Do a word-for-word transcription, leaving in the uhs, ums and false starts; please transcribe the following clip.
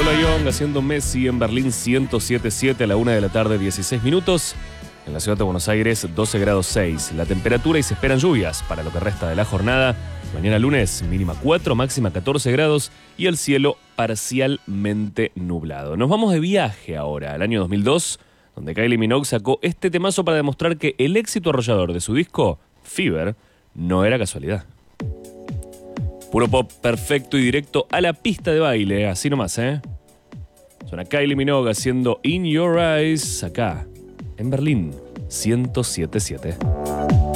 Lola Young haciendo Messi en Berlín ciento siete siete a la una de la tarde, dieciséis minutos. En la ciudad de Buenos Aires, doce grados seis. La temperatura y se esperan lluvias para lo que resta de la jornada. Mañana lunes, mínima cuatro, máxima catorce grados y el cielo parcialmente nublado. Nos vamos de viaje ahora, al año dos mil dos, donde Kylie Minogue sacó este temazo para demostrar que el éxito arrollador de su disco, Fever, no era casualidad. Puro pop perfecto y directo a la pista de baile, así nomás, ¿eh? Suena Kylie Minogue haciendo In Your Eyes acá, en Berlín ciento siete siete.